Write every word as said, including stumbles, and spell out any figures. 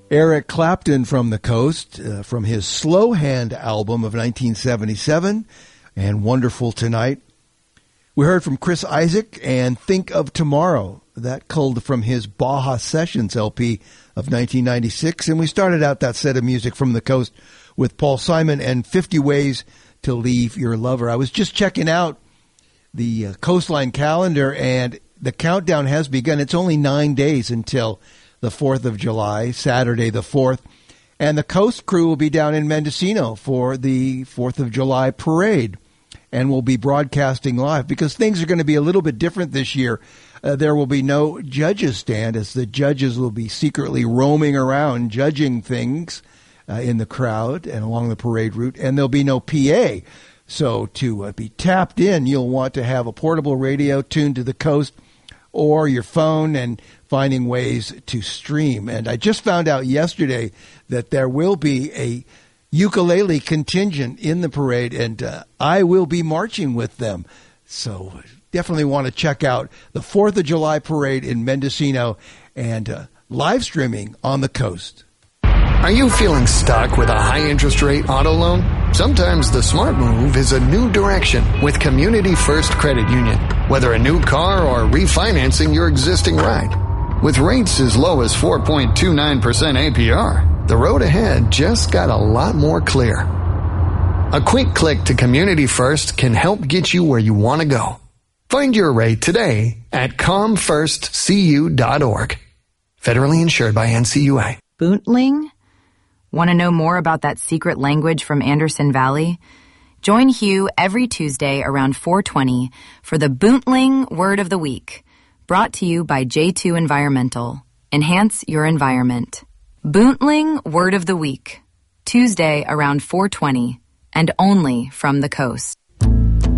Eric Clapton from the Coast, uh, from his Slow Hand album of nineteen seventy-seven, and Wonderful Tonight. We heard from Chris Isaak and Think of Tomorrow. That culled from his Baja Sessions L P of nineteen ninety-six. And we started out that set of music from the Coast with Paul Simon and fifty Ways to Leave Your Lover. I was just checking out the uh, Coastline calendar, and the countdown has begun. It's only nine days until the fourth of July, Saturday the fourth. And the Coast crew will be down in Mendocino for the fourth of July parade. And we'll be broadcasting live because things are going to be a little bit different this year. Uh, there will be no judges stand, as the judges will be secretly roaming around judging things uh, in the crowd and along the parade route. And there'll be no P A. So to uh, be tapped in, you'll want to have a portable radio tuned to the Coast or your phone and finding ways to stream. And I just found out yesterday that there will be a ukulele contingent in the parade, and uh, I will be marching with them. So definitely want to check out the fourth of July parade in Mendocino and uh, live streaming on the Coast. Are you feeling stuck with a high-interest rate auto loan? Sometimes the smart move is a new direction with Community First Credit Union. Whether a new car or refinancing your existing ride. With rates as low as four point two nine percent A P R, the road ahead just got a lot more clear. A quick click to Community First can help get you where you want to go. Find your rate today at com first c u dot org. Federally insured by N C U A. Boontling? Want to know more about that secret language from Anderson Valley? Join Hugh every Tuesday around four twenty for the Boontling Word of the Week, brought to you by J two Environmental. Enhance your environment. Boontling Word of the Week, Tuesday around four twenty, and only from the Coast.